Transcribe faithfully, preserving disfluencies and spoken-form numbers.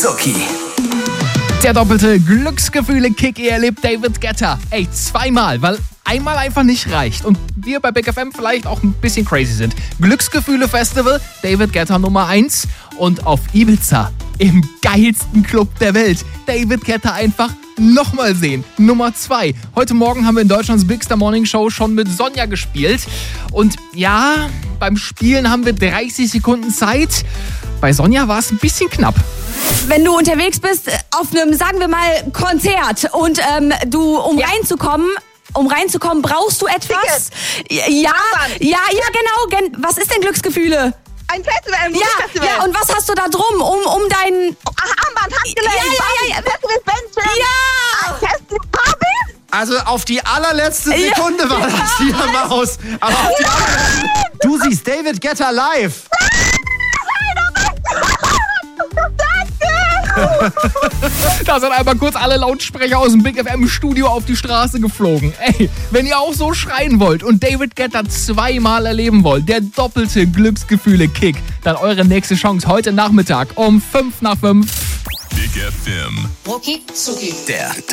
Zucki. Der doppelte Glücksgefühle-Kick erlebt David Guetta. Ey, zweimal, weil einmal einfach nicht reicht. Und wir bei Big F M vielleicht auch ein bisschen crazy sind. Glücksgefühle-Festival, David Guetta Nummer eins. Und auf Ibiza, im geilsten Club der Welt, David Guetta einfach nochmal sehen. Nummer zwei. Heute Morgen haben wir in Deutschlands Big Star Morning Show schon mit Sonja gespielt. Und ja, beim Spielen haben wir dreißig Sekunden Zeit. Bei Sonja war es ein bisschen knapp. Wenn du unterwegs bist auf einem, sagen wir mal, Konzert und ähm, du, um ja. reinzukommen, um reinzukommen, brauchst du etwas? Ticket. Ja, Armband. ja, ja, genau. Gen- Was ist denn Glücksgefühle? Ein Festival, ein ja, Musikfestival. Ja, und was hast du da drum, um, um dein... Ach, Armband, Handgelenk, ja, ja, ja, ja. Festival, Bändchen. Ja! Ein Festival, Barbie? Also auf die allerletzte Sekunde ja. war das hier, ja. Maus. Aber auf die allerletzte... Du siehst David Guetta live. Da sind einmal kurz alle Lautsprecher aus dem Big F M-Studio auf die Straße geflogen. Ey, wenn ihr auch so schreien wollt und David Guetta zweimal erleben wollt, der doppelte Glücksgefühle-Kick, dann eure nächste Chance heute Nachmittag um fünf nach fünf. Big F M. Rucki Zucki. Der